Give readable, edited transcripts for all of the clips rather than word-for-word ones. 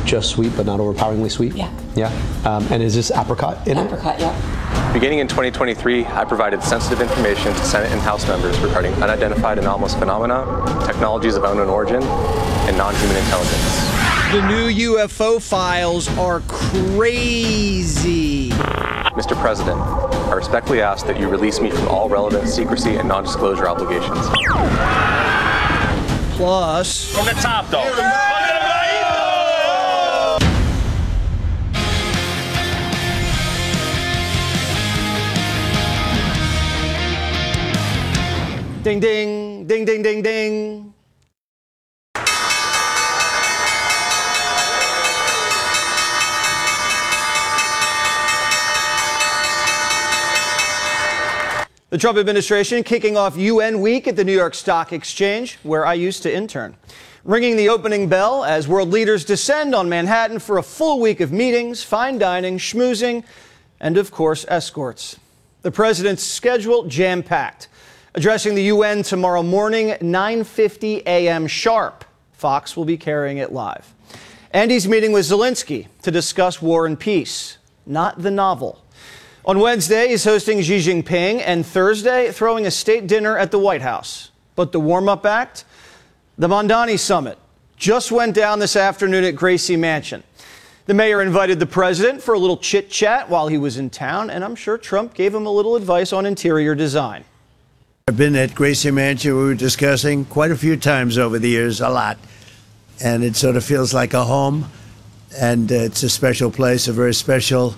just sweet, but not overpoweringly sweet? Yeah. Yeah? And is this apricot in it? Apricot, yeah. Beginning in 2023, I provided sensitive information to Senate and House members regarding unidentified anomalous phenomena, technologies of unknown origin, and non-human intelligence. The new UFO files are crazy. Mr. President, I respectfully ask that you release me from all relevant secrecy and non-disclosure obligations. Plus, From the top, though. ding, ding, ding, ding, ding, ding. The Trump administration kicking off UN Week at the New York Stock Exchange, where I used to intern. Ringing the opening bell as world leaders descend on Manhattan for a full week of meetings, fine dining, schmoozing, and of course, escorts. The president's schedule jam-packed. Addressing the UN tomorrow morning, 9:50 a.m. sharp. Fox will be carrying it live. And he's meeting with Zelensky to discuss war and peace, not the novel. On Wednesday, he's hosting Xi Jinping, and Thursday, throwing a state dinner at the White House. But the warm-up act? The Mamdani Summit just went down this afternoon at Gracie Mansion. The mayor invited the president for a little chit-chat while he was in town, and I'm sure Trump gave him a little advice on interior design. I've been at Gracie Mansion. We were discussing quite a few times over the years, a lot. And it sort of feels like a home. And it's a special place, a very special,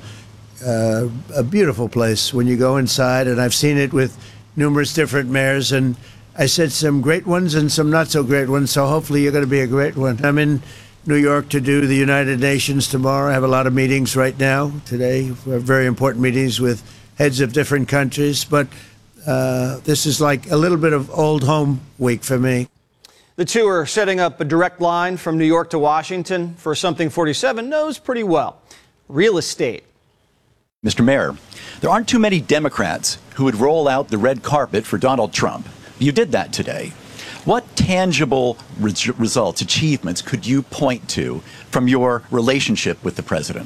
a beautiful place when you go inside. And I've seen it with numerous different mayors. And I said some great ones and some not so great ones. So hopefully you're going to be a great one. I'm in New York to do the United Nations tomorrow. I have a lot of meetings right now today. We have very important meetings with heads of different countries. But this is like a little bit of old home week for me. The two are setting up a direct line from New York to Washington for something 47 knows pretty well: real estate. Mr. Mayor, there aren't too many Democrats who would roll out the red carpet for Donald Trump. You did that today. What tangible results, achievements could you point to from your relationship with the president?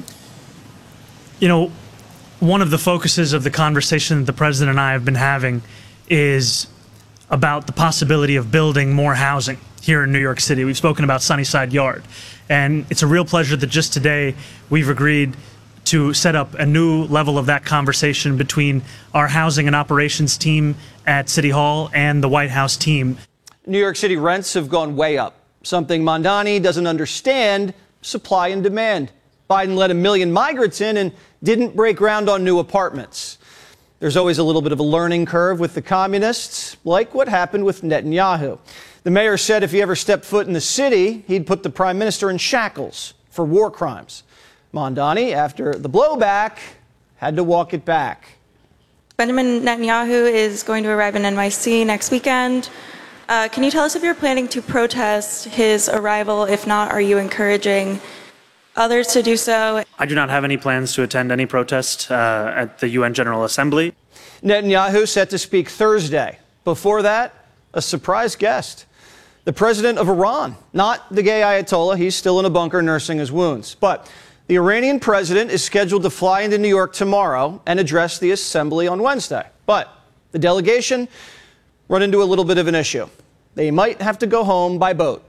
You know, one of the focuses of the conversation that the president and I have been having is about the possibility of building more housing here in New York City. We've spoken about Sunnyside Yard, and it's a real pleasure that just today we've agreed to set up a new level of that conversation between our housing and operations team at City Hall and the White House team. New York City rents have gone way up, something Mamdani doesn't understand: supply and demand. Biden let 1 million migrants in and didn't break ground on new apartments. There's always a little bit of a learning curve with the communists, like what happened with Netanyahu. The mayor said if he ever stepped foot in the city, he'd put the prime minister in shackles for war crimes. Mamdani, after the blowback, had to walk it back. Benjamin Netanyahu is going to arrive in NYC next weekend. Can you tell us if you're planning to protest his arrival? If not, are you encouraging others to do so? I do not have any plans to attend any protest at the UN General Assembly. Netanyahu set to speak Thursday. Before that, a surprise guest: the president of Iran, not the gay Ayatollah. He's still in a bunker nursing his wounds. But the Iranian president is scheduled to fly into New York tomorrow and address the assembly on Wednesday. But the delegation run into a little bit of an issue. They might have to go home by boat.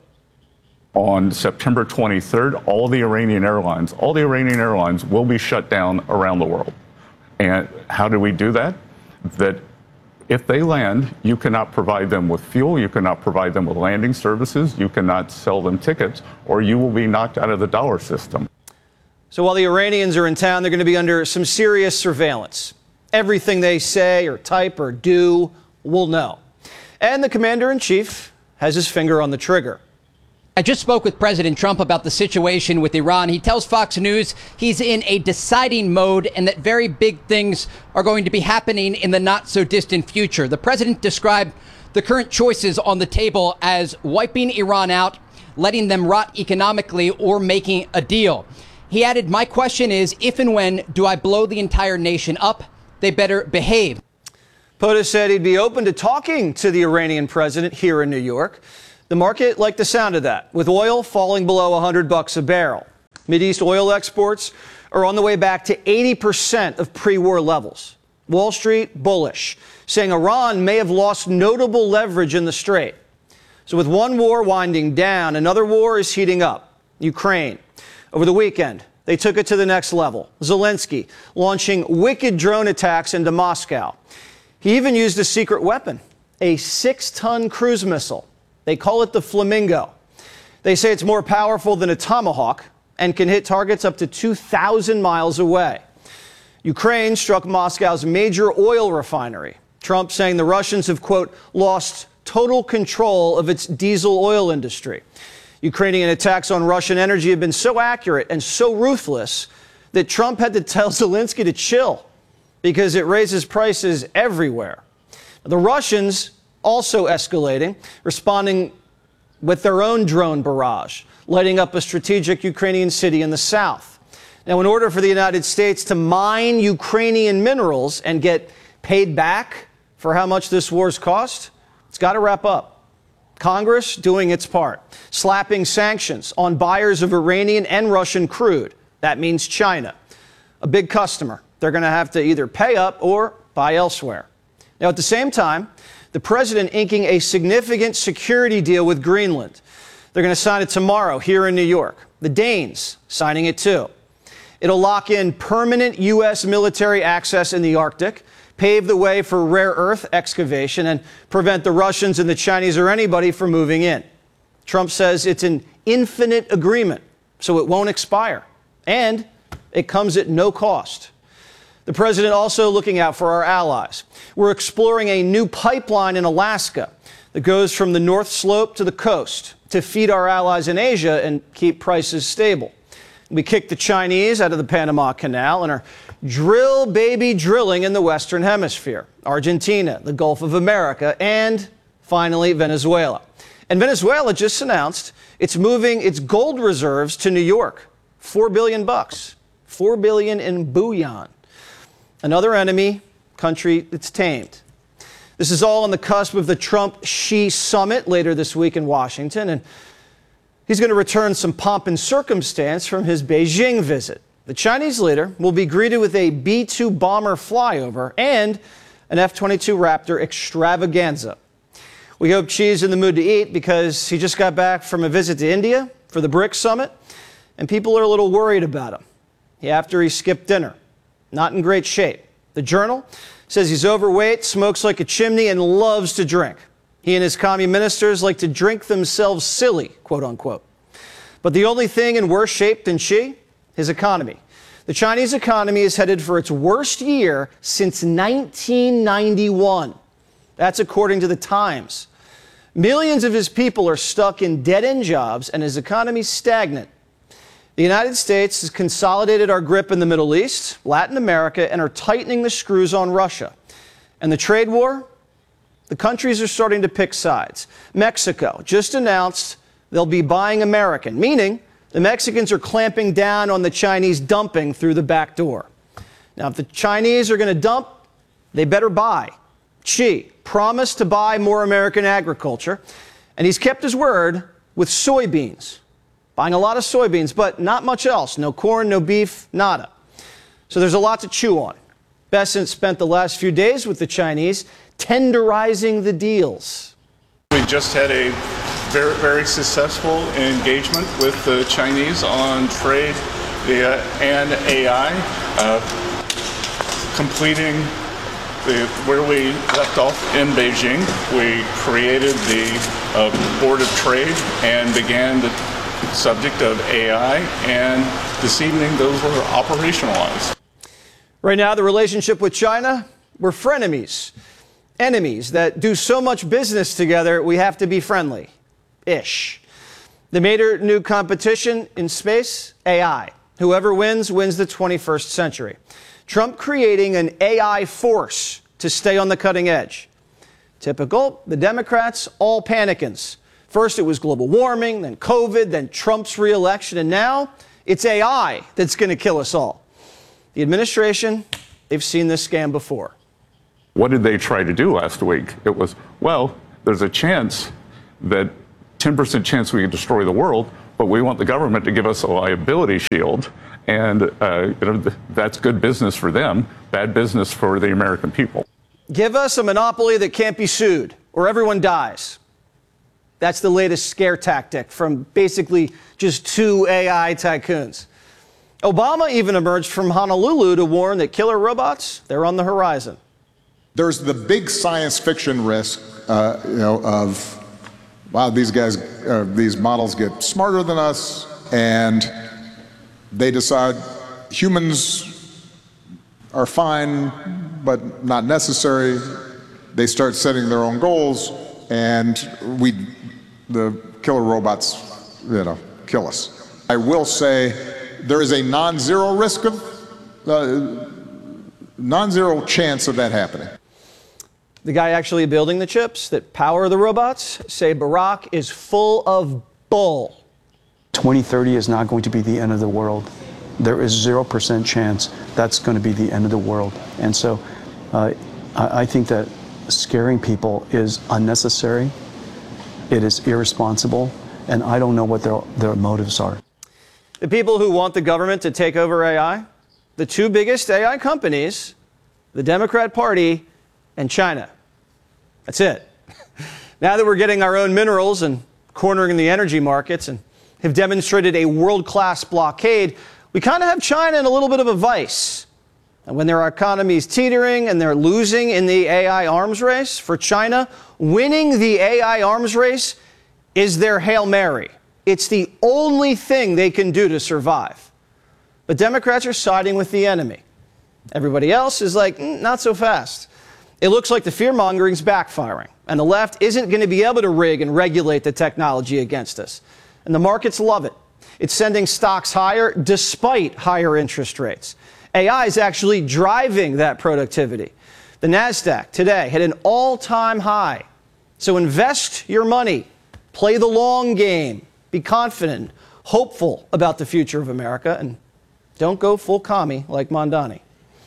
On September 23rd, all the Iranian airlines will be shut down around the world. And how do we do that? That if they land, you cannot provide them with fuel, you cannot provide them with landing services, you cannot sell them tickets, or you will be knocked out of the dollar system. So while the Iranians are in town, they're going to be under some serious surveillance. Everything they say or type or do, we'll know. And the commander-in-chief has his finger on the trigger. I just spoke with President Trump about the situation with Iran. He tells Fox News he's in a deciding mode and that very big things are going to be happening in the not so distant future. The president described the current choices on the table as wiping Iran out, letting them rot economically, or making a deal. He added, "My question is, if and when do I blow the entire nation up? They better behave." POTUS said he'd be open to talking to the Iranian president here in New York. The market liked the sound of that, with oil falling below $100 a barrel. Mideast oil exports are on the way back to 80% of pre-war levels. Wall Street bullish, saying Iran may have lost notable leverage in the Strait. So with one war winding down, another war is heating up. Ukraine. Over the weekend, they took it to the next level. Zelensky launching wicked drone attacks into Moscow. He even used a secret weapon, a 6-ton cruise missile. They call it the Flamingo. They say it's more powerful than a Tomahawk and can hit targets up to 2,000 miles away. Ukraine struck Moscow's major oil refinery. Trump saying the Russians have, quote, lost total control of its diesel oil industry. Ukrainian attacks on Russian energy have been so accurate and so ruthless that Trump had to tell Zelensky to chill because it raises prices everywhere. The Russians also escalating, responding with their own drone barrage, lighting up a strategic Ukrainian city in the south. Now, in order for the United States to mine Ukrainian minerals and get paid back for how much this war's cost, it's got to wrap up. Congress doing its part, slapping sanctions on buyers of Iranian and Russian crude. That means China, a big customer. They're going to have to either pay up or buy elsewhere. Now, at the same time, the president inking a significant security deal with Greenland. They're going to sign it tomorrow here in New York. The Danes signing it too. It'll lock in permanent U.S. military access in the Arctic, pave the way for rare earth excavation, and prevent the Russians and the Chinese or anybody from moving in. Trump says it's an infinite agreement, so it won't expire. And it comes at no cost. The president also looking out for our allies. We're exploring a new pipeline in Alaska that goes from the North Slope to the coast to feed our allies in Asia and keep prices stable. We kicked the Chinese out of the Panama Canal and are drilling in the Western Hemisphere, Argentina, the Gulf of America, and finally Venezuela. And Venezuela just announced it's moving its gold reserves to New York. $4 billion. $4 billion in bullion. Another enemy, country that's tamed. This is all on the cusp of the Trump-Xi summit later this week in Washington, and he's going to return some pomp and circumstance from his Beijing visit. The Chinese leader will be greeted with a B-2 bomber flyover and an F-22 Raptor extravaganza. We hope Xi's in the mood to eat because he just got back from a visit to India for the BRICS summit, and people are a little worried about him after he skipped dinner. Not in great shape. The Journal says he's overweight, smokes like a chimney, and loves to drink. He and his commie ministers like to drink themselves silly, quote unquote. But the only thing in worse shape than Xi, his economy. The Chinese economy is headed for its worst year since 1991. That's according to the Times. Millions of his people are stuck in dead-end jobs, and his economy stagnant. The United States has consolidated our grip in the Middle East, Latin America, and are tightening the screws on Russia. And the trade war? The countries are starting to pick sides. Mexico just announced they'll be buying American, meaning the Mexicans are clamping down on the Chinese dumping through the back door. Now, if the Chinese are going to dump, they better buy. Xi promised to buy more American agriculture, and he's kept his word with soybeans. Buying a lot of soybeans, but not much else. No corn, no beef, nada. So there's a lot to chew on. Bessent spent the last few days with the Chinese tenderizing the deals. We just had a very, very successful engagement with the Chinese on trade and AI, completing where we left off in Beijing. We created the Board of Trade and began the subject of AI, and this evening those were operationalized. Right now, the relationship with China, we're frenemies, enemies that do so much business together, we have to be friendly-ish. The major new competition in space, AI. Whoever wins, wins the 21st century. Trump creating an AI force to stay on the cutting edge. Typical, the Democrats all panicking. First it was global warming, then COVID, then Trump's re-election, and now it's AI that's going to kill us all. The administration, they've seen this scam before. What did they try to do last week? It was, well, there's a chance that 10% chance we could destroy the world. but we want the government to give us a liability shield. And that's good business for them, bad business for the American people. Give us a monopoly that can't be sued, or everyone dies. That's the latest scare tactic from basically just two AI tycoons. Obama even emerged from Honolulu to warn that killer robots, they're on the horizon. There's the big science fiction risk, of, wow, these guys, these models get smarter than us, and they decide humans are fine, but not necessary. They start setting their own goals, and the killer robots, kill us. I will say there is a non-zero risk of, non-zero chance of that happening. The guy actually building the chips that power the robots say Barack is full of bull. 2030 is not going to be the end of the world. There is 0% chance that's going to be the end of the world. And so I think that scaring people is unnecessary. It is irresponsible. And I don't know what their motives are. The people who want the government to take over AI, the two biggest AI companies, the Democrat Party and China. That's it. Now that we're getting our own minerals and cornering the energy markets and have demonstrated a world-class blockade, we kind of have China in a little bit of a vice. And when their economy is teetering and they're losing in the AI arms race, for China, winning the AI arms race is their Hail Mary. It's the only thing they can do to survive. But Democrats are siding with the enemy. Everybody else is like, not so fast. It looks like the fear-mongering is backfiring, and the left isn't going to be able to rig and regulate the technology against us. And the markets love it. It's sending stocks higher despite higher interest rates. AI is actually driving that productivity. The NASDAQ today hit an all-time high. So invest your money, play the long game, be confident, hopeful about the future of America, and don't go full commie like Mondani.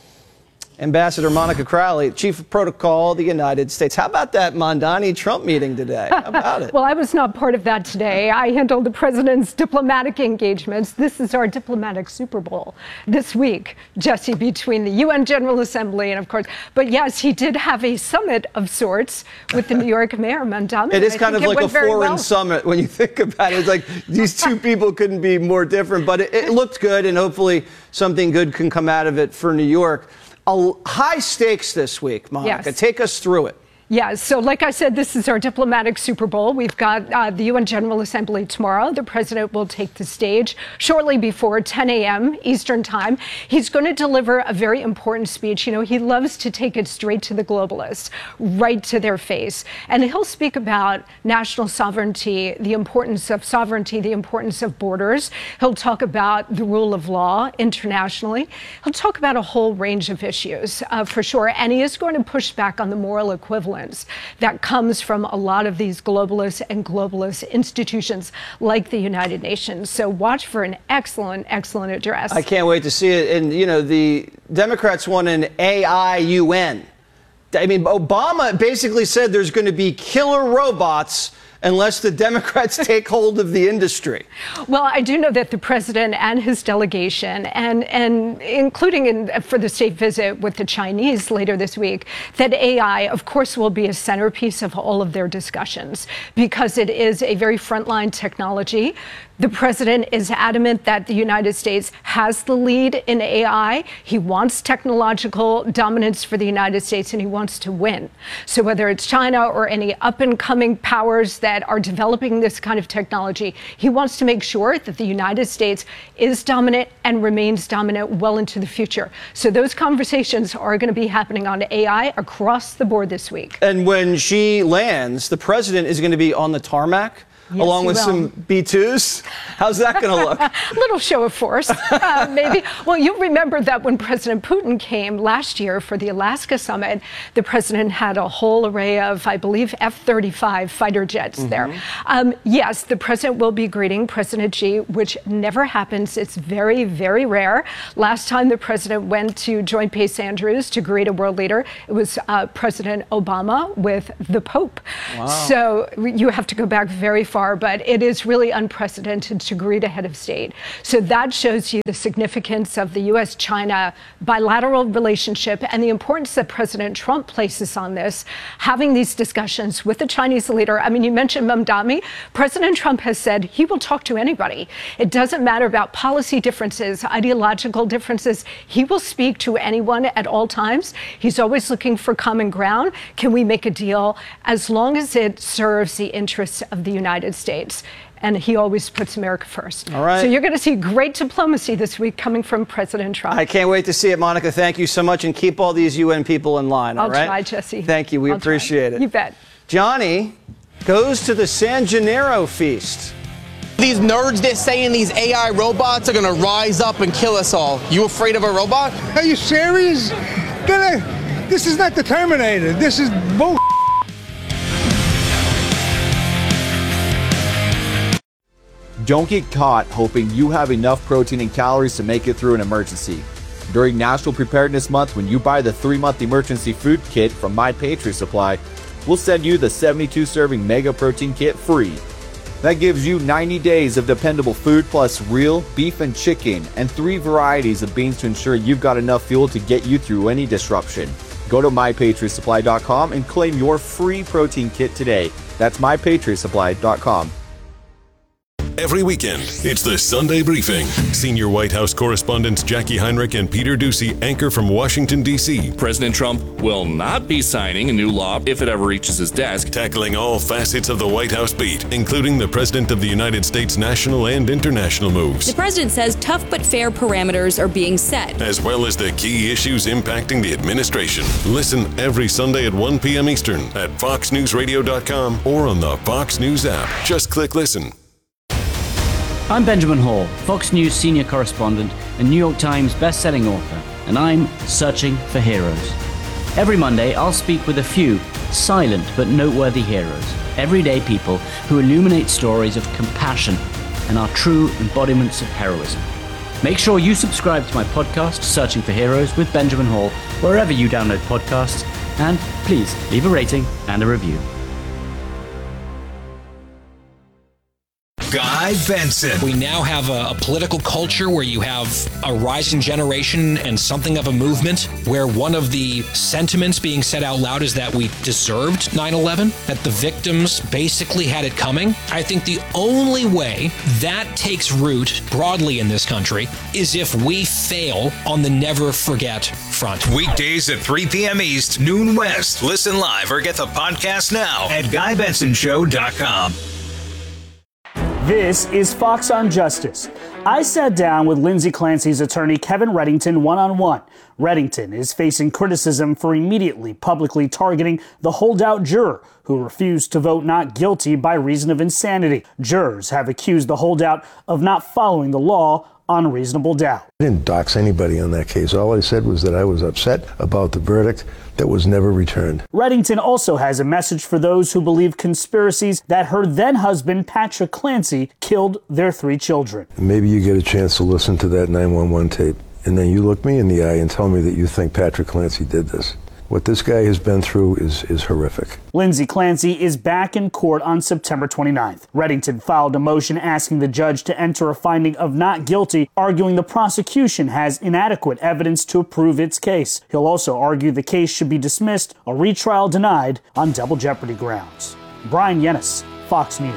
Ambassador Monica Crowley, Chief of Protocol of the United States. How about that Mondani-Trump meeting today? How about it? Well, I was not part of that today. I handled the president's diplomatic engagements. This is our diplomatic Super Bowl this week, Jesse, between the UN General Assembly and, of course, but yes, he did have a summit of sorts with the New York Mayor, Mondani. It is kind of like a foreign summit when you think about it. It's like these two people couldn't be more different, but it looked good, and hopefully something good can come out of it for New York. High stakes this week, Monica. Yes. Take us through it. Yeah, so like I said, this is our diplomatic Super Bowl. We've got the UN General Assembly tomorrow. The president will take the stage shortly before 10 a.m. Eastern time. He's going to deliver a very important speech. You know, he loves to take it straight to the globalists, right to their face. And he'll speak about national sovereignty, the importance of sovereignty, the importance of borders. He'll talk about the rule of law internationally. He'll talk about a whole range of issues, for sure. And he is going to push back on the moral equivalence that comes from a lot of these globalists and globalist institutions like the United Nations. So watch for an excellent, excellent address. I can't wait to see it. And, you know, the Democrats want an AI UN. I mean, Obama basically said there's going to be killer robots unless the Democrats take hold of the industry. Well, I do know that the president and his delegation, and including for the state visit with the Chinese later this week, that AI, of course, will be a centerpiece of all of their discussions because it is a very frontline technology. The president is adamant that the United States has the lead in AI. He wants technological dominance for the United States, and he wants to win. So whether it's China or any up-and-coming powers that are developing this kind of technology, he wants to make sure that the United States is dominant and remains dominant well into the future. So those conversations are going to be happening on AI across the board this week. And when she lands, the president is going to be on the tarmac. Yes, along with some B-2s? How's that going to look? A little show of force, maybe. Well, you'll remember that when President Putin came last year for the Alaska summit, the president had a whole array of, I believe, F-35 fighter jets there. Yes, the president will be greeting President Xi, which never happens. It's very, very rare. Last time the president went to join Pace Andrews to greet a world leader, it was President Obama with the Pope. Wow. So you have to go back very far far, but it is really unprecedented to greet a head of state. So that shows you the significance of the U.S.-China bilateral relationship and the importance that President Trump places on this, having these discussions with the Chinese leader. I mean, you mentioned Mamdani. President Trump has said he will talk to anybody. It doesn't matter about policy differences, ideological differences. He will speak to anyone at all times. He's always looking for common ground. Can we make a deal as long as it serves the interests of the United States? And he always puts America first. All right. So you're going to see great diplomacy this week coming from President Trump. I can't wait to see it, Monica. Thank you so much, and keep all these UN people in line, all right? I'll try, Jesse. Thank you. We appreciate it. You bet. Johnny goes to the San Gennaro feast. These nerds, they're saying these AI robots are going to rise up and kill us all. You afraid of a robot? Are you serious? This is not the Terminator. This is bull. Don't get caught hoping you have enough protein and calories to make it through an emergency. During National Preparedness Month, when you buy the 3-month emergency food kit from My Patriot Supply, we'll send you the 72-serving Mega Protein Kit free. That gives you 90 days of dependable food plus real beef and chicken and 3 varieties of beans to ensure you've got enough fuel to get you through any disruption. Go to MyPatriotSupply.com and claim your free protein kit today. That's MyPatriotSupply.com. Every weekend, it's the Sunday Briefing. Senior White House correspondents Jackie Heinrich and Peter Doocy anchor from Washington, D.C. President Trump will not be signing a new law if it ever reaches his desk. Tackling all facets of the White House beat, including the President of the United States' national and international moves. The president says tough but fair parameters are being set, as well as the key issues impacting the administration. Listen every Sunday at 1 p.m. Eastern at FoxNewsRadio.com or on the Fox News app. Just click listen. I'm Benjamin Hall, Fox News senior correspondent and New York Times best-selling author, and I'm searching for heroes. Every Monday, I'll speak with a few silent but noteworthy heroes, everyday people who illuminate stories of compassion and are true embodiments of heroism. Make sure you subscribe to my podcast, Searching for Heroes with Benjamin Hall, wherever you download podcasts, and please leave a rating and a review. Guy Benson. We now have a political culture where you have a rising generation and something of a movement where one of the sentiments being said out loud is that we deserved 9/11, that the victims basically had it coming. I think the only way that takes root broadly in this country is if we fail on the never forget front. Weekdays at 3 p.m. East, noon West. Listen live or get the podcast now at GuyBensonShow.com. This is Fox on Justice. I sat down with Lindsay Clancy's attorney Kevin Reddington one-on-one. Reddington is facing criticism for immediately publicly targeting the holdout juror who refused to vote not guilty by reason of insanity. Jurors have accused the holdout of not following the law on reasonable doubt. I didn't dox anybody on that case. All I said was that I was upset about the verdict that was never returned. Reddington also has a message for those who believe conspiracies that her then-husband, Patrick Clancy, killed their 3 children. Maybe you get a chance to listen to that 911 tape, and then you look me in the eye and tell me that you think Patrick Clancy did this. What this guy has been through is horrific. Lindsay Clancy is back in court on September 29th. Reddington filed a motion asking the judge to enter a finding of not guilty, arguing the prosecution has inadequate evidence to prove its case. He'll also argue the case should be dismissed, a retrial denied on double jeopardy grounds. Brian Yennis, Fox News.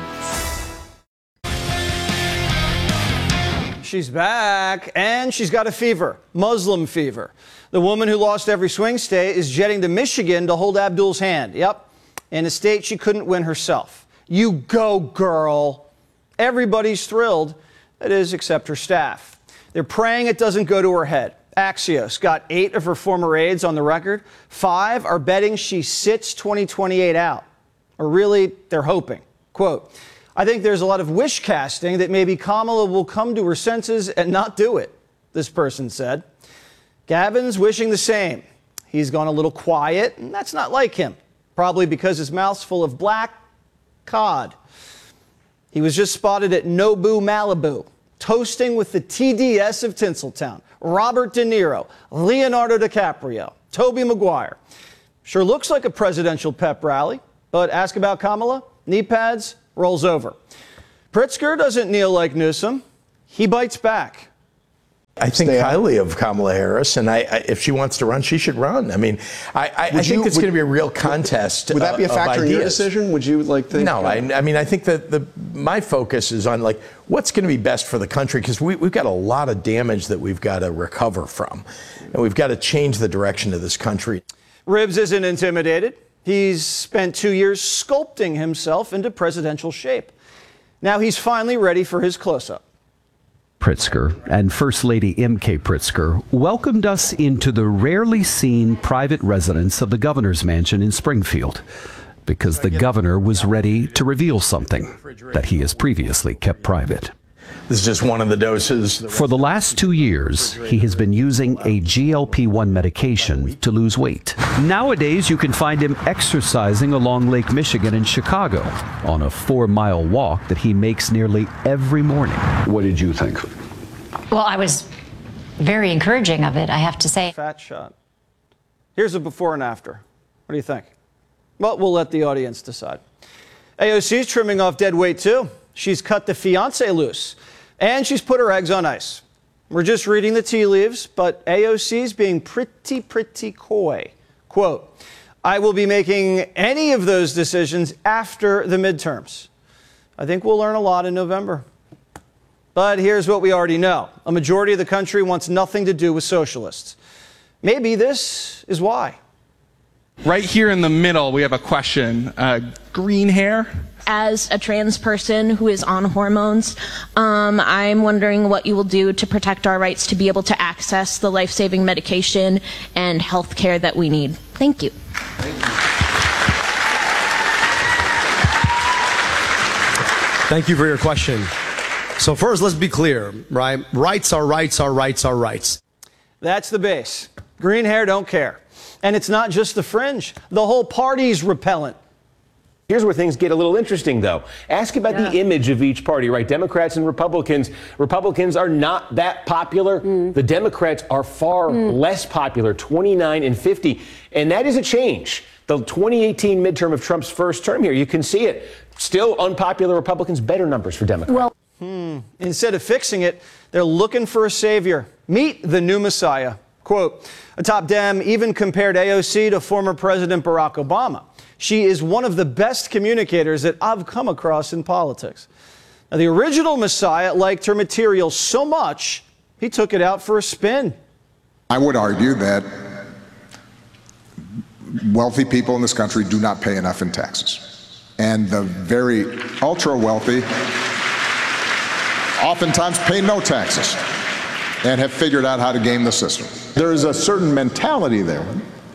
She's back, and she's got a fever, Muslim fever. The woman who lost every swing state is jetting to Michigan to hold Abdul's hand. Yep, in a state she couldn't win herself. You go, girl. Everybody's thrilled, that is, except her staff. They're praying it doesn't go to her head. Axios got 8 of her former aides on the record. 5 are betting she sits 2028 out. Or really, they're hoping. Quote, I think there's a lot of wish casting that maybe Kamala will come to her senses and not do it, this person said. Gavin's wishing the same. He's gone a little quiet, and that's not like him, probably because his mouth's full of black cod. He was just spotted at Nobu Malibu, toasting with the TDS of Tinseltown, Robert De Niro, Leonardo DiCaprio, Tobey Maguire. Sure looks like a presidential pep rally, but ask about Kamala, knee pads, rolls over. Pritzker doesn't kneel like Newsom. He bites back. I think highly of Kamala Harris, and if she wants to run, she should run. I mean, I think it's going to be a real contest. Would that be a factor in your decision? Would you think? No, I mean, I think that my focus is on what's going to be best for the country, because we've got a lot of damage that we've got to recover from, and we've got to change the direction of this country. Ribbs isn't intimidated. He's spent 2 years sculpting himself into presidential shape. Now he's finally ready for his close-up. Pritzker and First Lady M.K. Pritzker welcomed us into the rarely seen private residence of the governor's mansion in Springfield, because the governor was ready to reveal something that he has previously kept private. This is just one of the doses. For the last 2 years, he has been using a GLP-1 medication to lose weight. Nowadays, you can find him exercising along Lake Michigan in Chicago on a 4-mile walk that he makes nearly every morning. What did you think? Well, I was very encouraging of it, I have to say. Fat shot. Here's a before and after. What do you think? Well, we'll let the audience decide. AOC's trimming off dead weight, too. She's cut the fiancé loose, and she's put her eggs on ice. We're just reading the tea leaves, but AOC's being pretty coy. Quote, "I will be making any of those decisions after the midterms." I think we'll learn a lot in November. But here's what we already know. A majority of the country wants nothing to do with socialists. Maybe this is why. Right here in the middle, we have a question. Green hair? As a trans person who is on hormones, I'm wondering what you will do to protect our rights to be able to access the life-saving medication and health care that we need. Thank you. Thank you for your question. So first, let's be clear, right? Rights are rights are rights are rights. That's the base. Green hair don't care. And it's not just the fringe. The whole party's repellent. Here's where things get a little interesting, though. Ask about the image of each party, right? Democrats and Republicans. Republicans are not that popular. The Democrats are far less popular, 29 and 50. And that is a change. The 2018 midterm of Trump's first term here, you can see it. Still unpopular Republicans, better numbers for Democrats. Instead of fixing it, they're looking for a savior. Meet the new Messiah. Quote, a top Dem even compared AOC to former President Barack Obama. She is one of the best communicators that I've come across in politics. Now, the original Messiah liked her material so much, he took it out for a spin. I would argue that wealthy people in this country do not pay enough in taxes. And the very ultra-wealthy oftentimes pay no taxes and have figured out how to game the system. There is a certain mentality there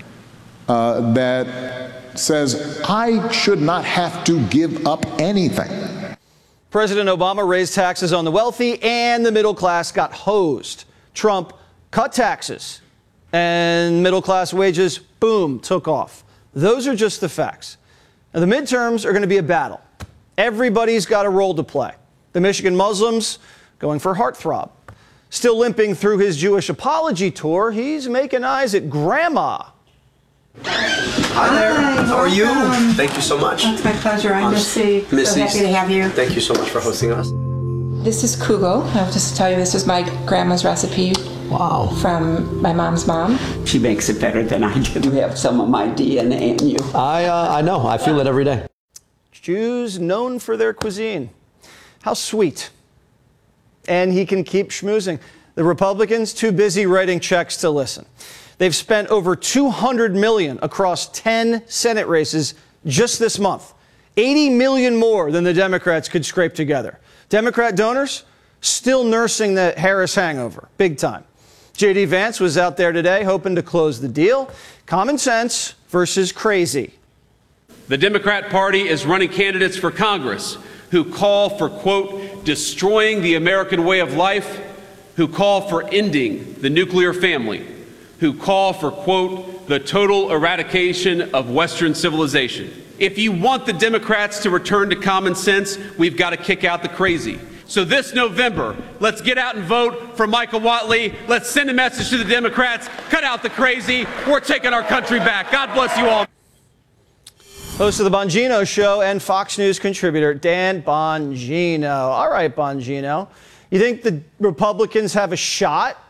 that says, I should not have to give up anything. President Obama raised taxes on the wealthy and the middle class got hosed. Trump cut taxes and middle class wages, boom, took off. Those are just the facts. Now, the midterms are going to be a battle. Everybody's got a role to play. The Michigan Muslims going for heartthrob. Still limping through his Jewish apology tour, he's making eyes at Grandma. Hi there. How are you? Thank you so much. It's my pleasure. I'm Missy. So happy to have you. Thank you so much for hosting us. This is Kugo. I'll just tell you, this is my grandma's recipe. Wow. From my mom's mom. She makes it better than I do. You have some of my DNA in you. I know. I feel it every day. Jews known for their cuisine. How sweet. And he can keep schmoozing. The Republicans too busy writing checks to listen. They've spent over $200 million across 10 Senate races just this month. $80 million more than the Democrats could scrape together. Democrat donors still nursing the Harris hangover, big time. J.D. Vance was out there today hoping to close the deal. Common sense versus crazy. The Democrat Party is running candidates for Congress who call for, quote, destroying the American way of life, who call for ending the nuclear family, who call for, quote, the total eradication of Western civilization. If you want the Democrats to return to common sense, we've got to kick out the crazy. So this November, let's get out and vote for Michael Whatley. Let's send a message to the Democrats. Cut out the crazy. We're taking our country back. God bless you all. Host of the Bongino Show and Fox News contributor Dan Bongino. All right, Bongino. You think the Republicans have a shot